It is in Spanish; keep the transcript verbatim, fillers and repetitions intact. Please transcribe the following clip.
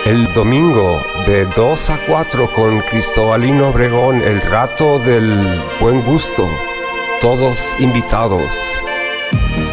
El domingo de dos a cuatro con Cristobalino Obregón, el rato del buen gusto. Todos invitados.